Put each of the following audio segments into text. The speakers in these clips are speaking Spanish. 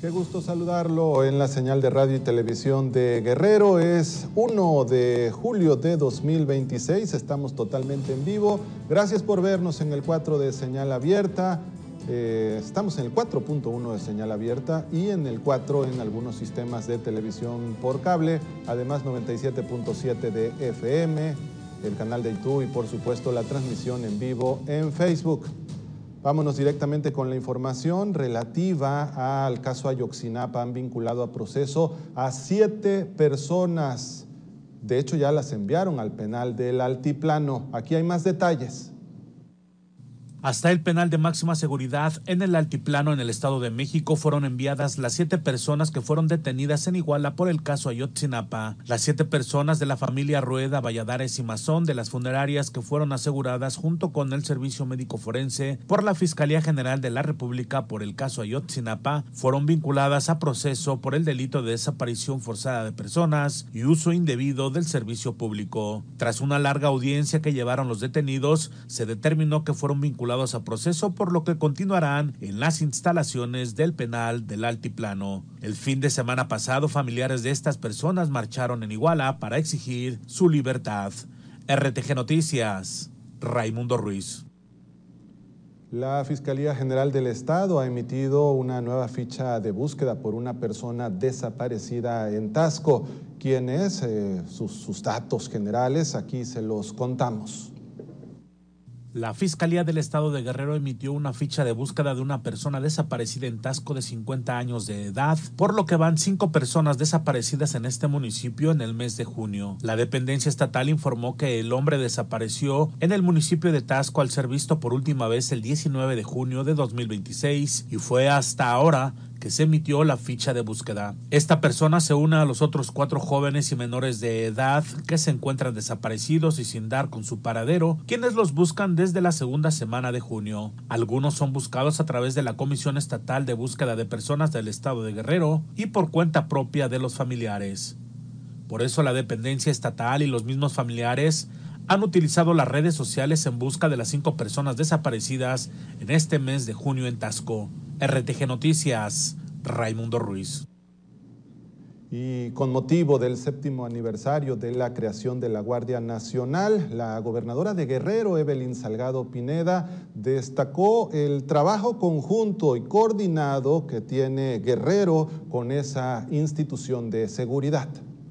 Qué gusto saludarlo en la señal de radio y televisión de Guerrero. Es 1 de julio de 2026, estamos totalmente en vivo. Gracias por vernos en el 4 de señal abierta. Estamos en el 4.1 de señal abierta y en el 4 en algunos sistemas de televisión por cable, además 97.7 de FM, el canal de YouTube y por supuesto la transmisión en vivo en Facebook. Vámonos directamente con la información relativa al caso Ayotzinapa. Han vinculado a proceso a 7 personas. De hecho, ya las enviaron al penal del Altiplano. Aquí hay más detalles. Hasta el penal de máxima seguridad en el Altiplano, en el Estado de México, fueron enviadas las 7 personas que fueron detenidas en Iguala por el caso Ayotzinapa. Las 7 personas de la familia Rueda, Valladares y Mazón de las funerarias que fueron aseguradas junto con el Servicio Médico Forense por la Fiscalía General de la República por el caso Ayotzinapa fueron vinculadas a proceso por el delito de desaparición forzada de personas y uso indebido del servicio público. Tras una larga audiencia que llevaron los detenidos, se determinó que fueron vinculados a proceso, por lo que continuarán en las instalaciones del penal del Altiplano. El fin de semana pasado, familiares de estas personas marcharon en Iguala para exigir su libertad. RTG Noticias, Raimundo Ruiz. La Fiscalía General del Estado ha emitido una nueva ficha de búsqueda por una persona desaparecida en Taxco. ¿Quién es? Sus datos generales, aquí se los contamos. La Fiscalía del Estado de Guerrero emitió una ficha de búsqueda de una persona desaparecida en Taxco de 50 años de edad, por lo que van 5 personas desaparecidas en este municipio en el mes de junio. La dependencia estatal informó que el hombre desapareció en el municipio de Taxco al ser visto por última vez el 19 de junio de 2026 y fue hasta ahora que se emitió la ficha de búsqueda. Esta persona se une a los otros 4 jóvenes y menores de edad que se encuentran desaparecidos y sin dar con su paradero, quienes los buscan desde la segunda semana de junio. Algunos son buscados a través de la Comisión Estatal de Búsqueda de Personas del Estado de Guerrero y por cuenta propia de los familiares. Por eso la dependencia estatal y los mismos familiares han utilizado las redes sociales en busca de las 5 personas desaparecidas en este mes de junio en Taxco. RTG Noticias, Raimundo Ruiz. Y con motivo del 7º aniversario de la creación de la Guardia Nacional, la gobernadora de Guerrero, Evelyn Salgado Pineda, destacó el trabajo conjunto y coordinado que tiene Guerrero con esa institución de seguridad.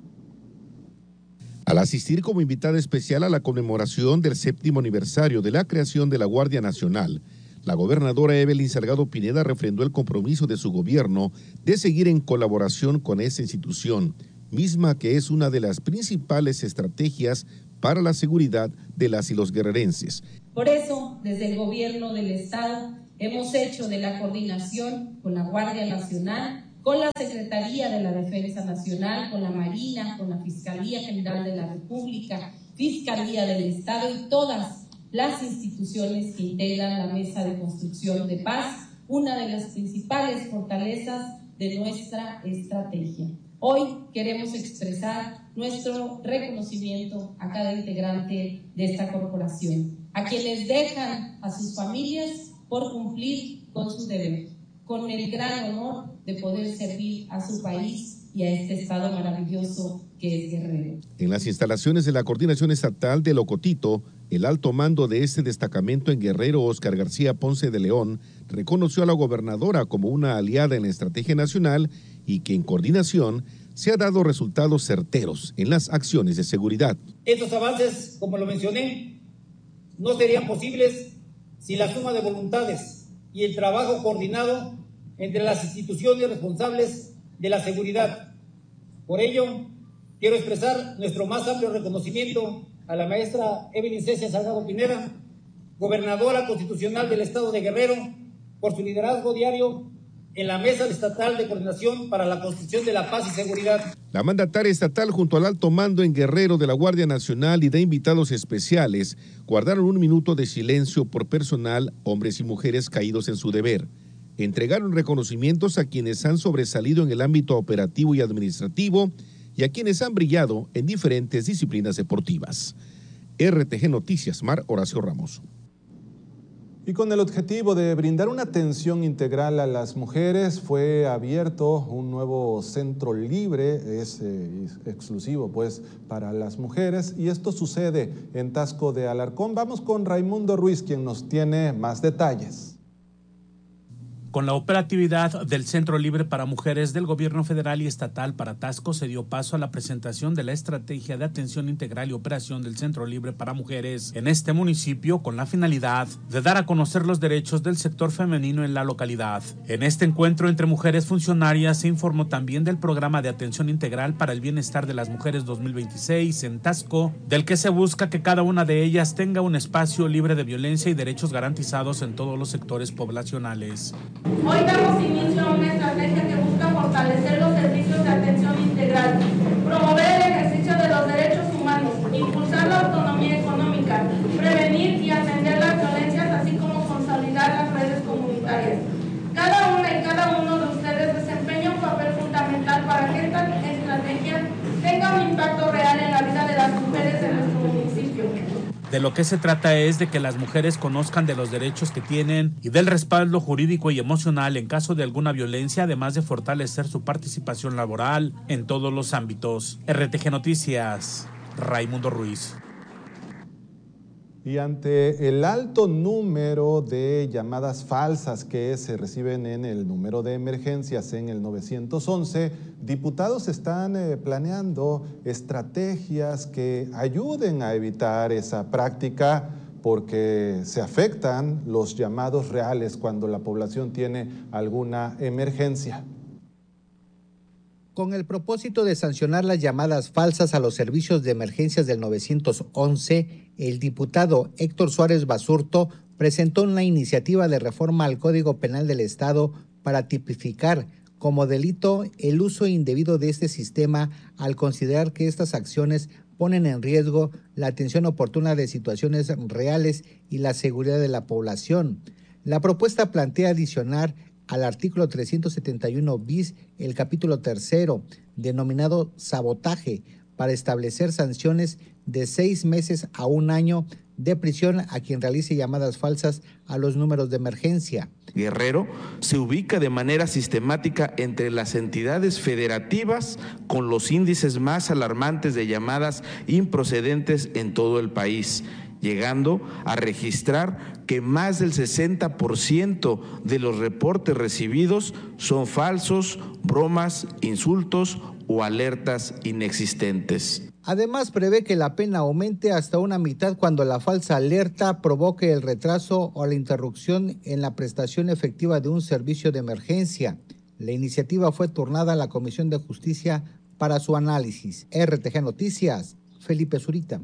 Al asistir como invitada especial a la conmemoración del 7º aniversario de la creación de la Guardia Nacional, la gobernadora Evelyn Salgado Pineda refrendó el compromiso de su gobierno de seguir en colaboración con esa institución, misma que es una de las principales estrategias para la seguridad de las y los guerrerenses. Por eso, desde el gobierno del Estado, hemos hecho de la coordinación con la Guardia Nacional, con la Secretaría de la Defensa Nacional, con la Marina, con la Fiscalía General de la República, Fiscalía del Estado y todas las instituciones que integran la Mesa de Construcción de Paz, una de las principales fortalezas de nuestra estrategia. Hoy queremos expresar nuestro reconocimiento a cada integrante de esta corporación, a quienes dejan a sus familias por cumplir con su deber, con el gran honor de poder servir a su país y a este estado maravilloso que es Guerrero. En las instalaciones de la Coordinación Estatal de Locotito, el alto mando de este destacamento en Guerrero, Óscar García Ponce de León, reconoció a la gobernadora como una aliada en la estrategia nacional y que en coordinación se ha dado resultados certeros en las acciones de seguridad. Estos avances, como lo mencioné, no serían posibles sin la suma de voluntades y el trabajo coordinado entre las instituciones responsables de la seguridad. Por ello, quiero expresar nuestro más amplio reconocimiento a la maestra Evelyn Cecia Salgado Pineda, gobernadora constitucional del Estado de Guerrero, por su liderazgo diario en la Mesa Estatal de Coordinación para la Construcción de la Paz y Seguridad. La mandataria estatal junto al alto mando en Guerrero de la Guardia Nacional y de invitados especiales guardaron un minuto de silencio por personal, hombres y mujeres caídos en su deber. Entregaron reconocimientos a quienes han sobresalido en el ámbito operativo y administrativo y a quienes han brillado en diferentes disciplinas deportivas. RTG Noticias, Mar Horacio Ramos. Y con el objetivo de brindar una atención integral a las mujeres, fue abierto un nuevo centro libre, es exclusivo pues para las mujeres, y esto sucede en Taxco de Alarcón. Vamos con Raimundo Ruiz, quien nos tiene más detalles. Con la operatividad del Centro Libre para Mujeres del Gobierno Federal y Estatal para Taxco, se dio paso a la presentación de la Estrategia de Atención Integral y Operación del Centro Libre para Mujeres en este municipio, con la finalidad de dar a conocer los derechos del sector femenino en la localidad. En este encuentro entre mujeres funcionarias se informó también del Programa de Atención Integral para el Bienestar de las Mujeres 2026 en Taxco, del que se busca que cada una de ellas tenga un espacio libre de violencia y derechos garantizados en todos los sectores poblacionales. Hoy damos inicio a una estrategia que busca fortalecer los servicios de atención integral, promover el ejercicio de los derechos humanos, impulsar la autonomía económica, prevenir y atender las violencias, así como consolidar las redes comunitarias. Cada una y cada uno de ustedes desempeña un papel fundamental para que esta estrategia tenga un impacto real en la vida de las mujeres de nuestro municipio. De lo que se trata es de que las mujeres conozcan de los derechos que tienen y del respaldo jurídico y emocional en caso de alguna violencia, además de fortalecer su participación laboral en todos los ámbitos. RTG Noticias, Raimundo Ruiz. Y ante el alto número de llamadas falsas que se reciben en el número de emergencias en el 911, diputados están planeando estrategias que ayuden a evitar esa práctica, porque se afectan los llamados reales cuando la población tiene alguna emergencia. Con el propósito de sancionar las llamadas falsas a los servicios de emergencias del 911, el diputado Héctor Suárez Basurto presentó una iniciativa de reforma al Código Penal del Estado para tipificar como delito el uso indebido de este sistema, al considerar que estas acciones ponen en riesgo la atención oportuna de situaciones reales y la seguridad de la población. La propuesta plantea adicionar al artículo 371 bis el capítulo 3, denominado sabotaje, para establecer sanciones de 6 meses a 1 año de prisión a quien realice llamadas falsas a los números de emergencia. Guerrero se ubica de manera sistemática entre las entidades federativas con los índices más alarmantes de llamadas improcedentes en todo el país, llegando a registrar que más del 60% de los reportes recibidos son falsos, bromas, insultos o alertas inexistentes. Además, prevé que la pena aumente hasta una mitad cuando la falsa alerta provoque el retraso o la interrupción en la prestación efectiva de un servicio de emergencia. La iniciativa fue turnada a la Comisión de Justicia para su análisis. RTG Noticias, Felipe Zurita.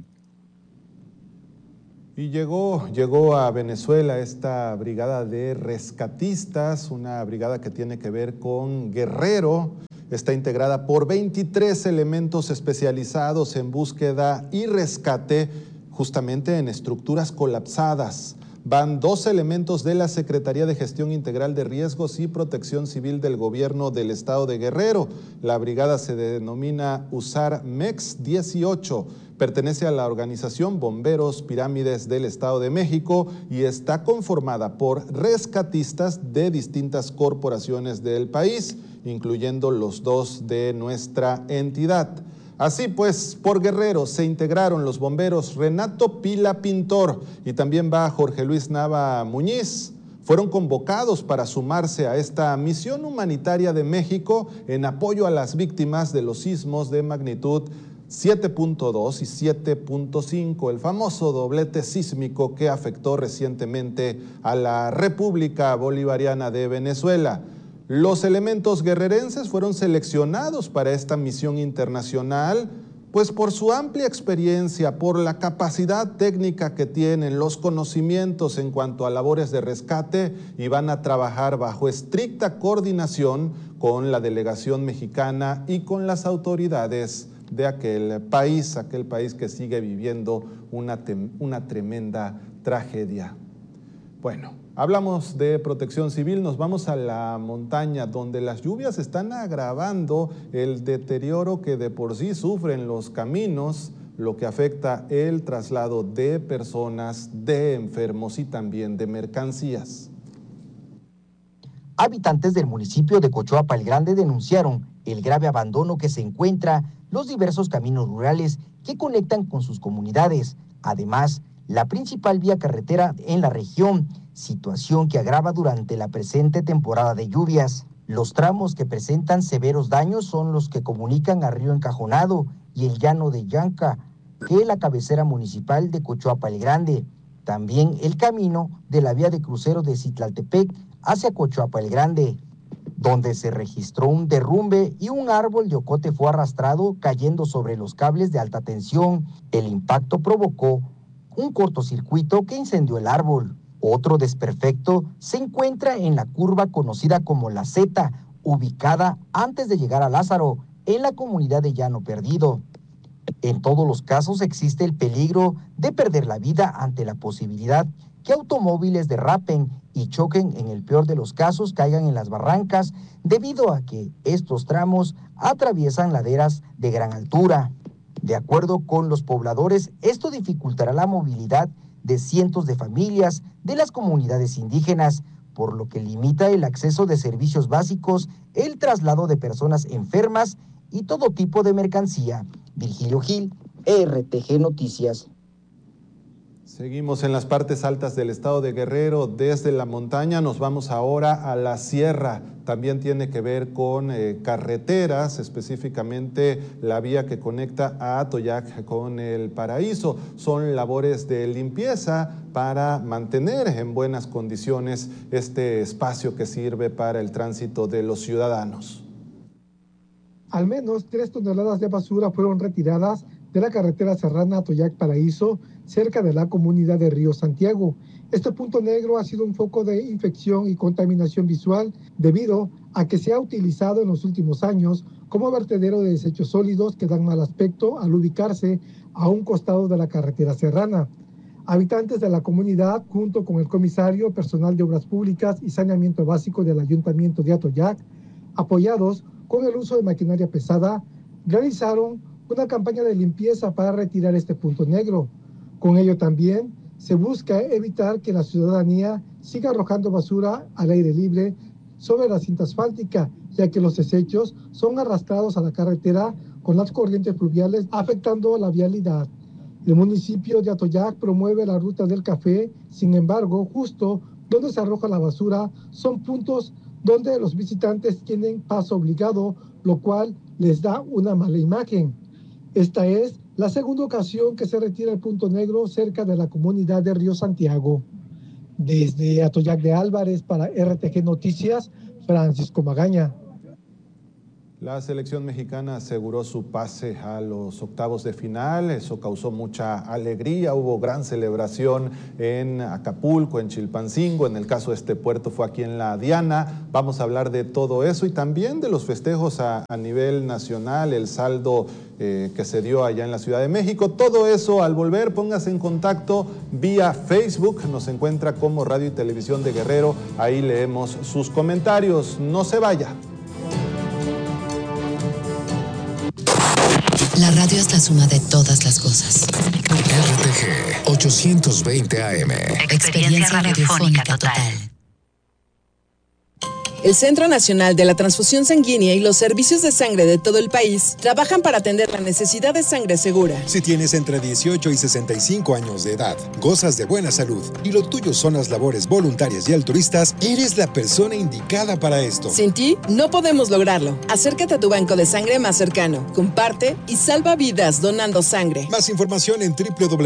Y llegó a Venezuela esta brigada de rescatistas, una brigada que tiene que ver con Guerrero. Está integrada por 23 elementos especializados en búsqueda y rescate, justamente en estructuras colapsadas. Van 2 elementos de la Secretaría de Gestión Integral de Riesgos y Protección Civil del Gobierno del Estado de Guerrero. La brigada se denomina USAR MEX 18. Pertenece a la organización Bomberos Pirámides del Estado de México y está conformada por rescatistas de distintas corporaciones del país, incluyendo los 2 de nuestra entidad. Así pues, por Guerrero se integraron los bomberos Renato Pila Pintor y también va Jorge Luis Nava Muñiz. Fueron convocados para sumarse a esta misión humanitaria de México en apoyo a las víctimas de los sismos de magnitud 7.2 y 7.5, el famoso doblete sísmico que afectó recientemente a la República Bolivariana de Venezuela. Los elementos guerrerenses fueron seleccionados para esta misión internacional, pues por su amplia experiencia, por la capacidad técnica que tienen, los conocimientos en cuanto a labores de rescate, y van a trabajar bajo estricta coordinación con la delegación mexicana y con las autoridades de aquel país que sigue viviendo una tremenda tragedia. Bueno, hablamos de protección civil, nos vamos a la montaña, donde las lluvias están agravando el deterioro que de por sí sufren los caminos lo que afecta el traslado de personas, de enfermos y también de mercancías. Habitantes del municipio de Cochoapa el Grande denunciaron el grave abandono que se encuentra los diversos caminos rurales que conectan con sus comunidades. Además, la principal vía carretera en la región, situación que agrava durante la presente temporada de lluvias. Los tramos que presentan severos daños son los que comunican a Río Encajonado y el Llano de Yanca, que es la cabecera municipal de Cochoapa el Grande. También el camino de la vía de crucero de Citlaltepec hacia Cochoapa el Grande, donde se registró un derrumbe y un árbol de ocote fue arrastrado cayendo sobre los cables de alta tensión. El impacto provocó un cortocircuito que incendió el árbol. Otro desperfecto se encuentra en la curva conocida como La Z, ubicada antes de llegar a Lázaro, en la comunidad de Llano Perdido. En todos los casos existe el peligro de perder la vida ante la posibilidad que automóviles derrapen y choquen, en el peor de los casos caigan en las barrancas, debido a que estos tramos atraviesan laderas de gran altura. De acuerdo con los pobladores, esto dificultará la movilidad de cientos de familias de las comunidades indígenas, por lo que limita el acceso de servicios básicos, el traslado de personas enfermas y todo tipo de mercancía. Virgilio Gil, RTG Noticias. Seguimos en las partes altas del estado de Guerrero. Desde la montaña nos vamos ahora a la sierra. También tiene que ver con carreteras, específicamente la vía que conecta a Atoyac con el Paraíso. Son labores de limpieza para mantener en buenas condiciones este espacio que sirve para el tránsito de los ciudadanos. Al menos 3 toneladas de basura fueron retiradas de la carretera serrana Atoyac-Paraíso, cerca de la comunidad de Río Santiago. Este punto negro ha sido un foco de infección y contaminación visual debido a que se ha utilizado en los últimos años como vertedero de desechos sólidos que dan mal aspecto al ubicarse a un costado de la carretera serrana. Habitantes de la comunidad, junto con el comisario, personal de obras públicas y saneamiento básico del ayuntamiento de Atoyac, apoyados con el uso de maquinaria pesada, realizaron una campaña de limpieza para retirar este punto negro. Con ello también se busca evitar que la ciudadanía siga arrojando basura al aire libre sobre la cinta asfáltica, ya que los desechos son arrastrados a la carretera con las corrientes fluviales, afectando la vialidad. El municipio de Atoyac promueve la ruta del café, sin embargo, justo donde se arroja la basura son puntos donde los visitantes tienen paso obligado, lo cual les da una mala imagen. Esta es la segunda ocasión que se retira el punto negro cerca de la comunidad de Río Santiago. Desde Atoyac de Álvarez para RTG Noticias, Francisco Magaña. La selección mexicana aseguró su pase a los octavos de final. Eso causó mucha alegría. Hubo gran celebración en Acapulco, en Chilpancingo. En el caso de este puerto fue aquí en La Diana. Vamos a hablar de todo eso y también de los festejos a nivel nacional, el saldo que se dio allá en la Ciudad de México. Todo eso al volver, póngase en contacto vía Facebook. Nos encuentra como Radio y Televisión de Guerrero. Ahí leemos sus comentarios. No se vaya. La radio es la suma de todas las cosas. RTG 820 AM. Experiencia radiofónica total. El Centro Nacional de la Transfusión Sanguínea y los servicios de sangre de todo el país trabajan para atender la necesidad de sangre segura. Si tienes entre 18 y 65 años de edad, gozas de buena salud y lo tuyo son las labores voluntarias y altruistas, eres la persona indicada para esto. Sin ti, no podemos lograrlo. Acércate a tu banco de sangre más cercano, comparte y salva vidas donando sangre. Más información en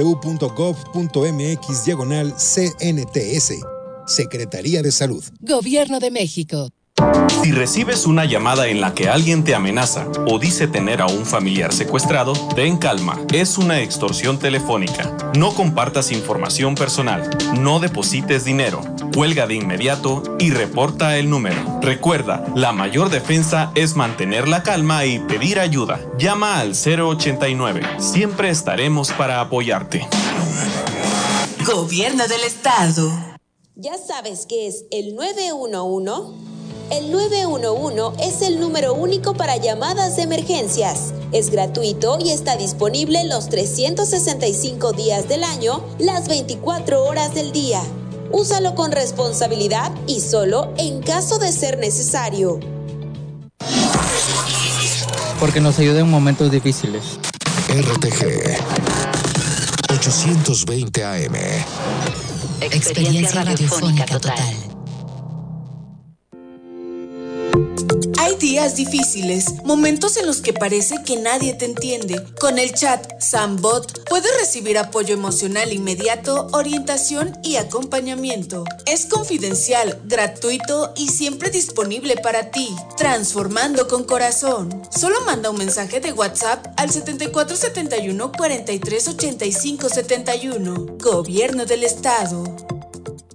www.gov.mx/CNTS. Secretaría de Salud. Gobierno de México. Si recibes una llamada en la que alguien te amenaza o dice tener a un familiar secuestrado, ten calma, es una extorsión telefónica. No compartas información personal, no deposites dinero, cuelga de inmediato y reporta el número. Recuerda, la mayor defensa es mantener la calma y pedir ayuda. Llama al 089, siempre estaremos para apoyarte. Gobierno del Estado. ¿Ya sabes qué es el 911? El 911 es el número único para llamadas de emergencias. Es gratuito y está disponible los 365 días del año, las 24 horas del día. Úsalo con responsabilidad y solo en caso de ser necesario. Porque nos ayuda en momentos difíciles. RTG 820 AM. Experiencia radiofónica total. Hay días difíciles, momentos en los que parece que nadie te entiende. Con el chat Sambot puedes recibir apoyo emocional inmediato, orientación y acompañamiento. Es confidencial, gratuito y siempre disponible para ti. Transformando con corazón. Solo manda un mensaje de WhatsApp al 7471 43 85 71. Gobierno del Estado.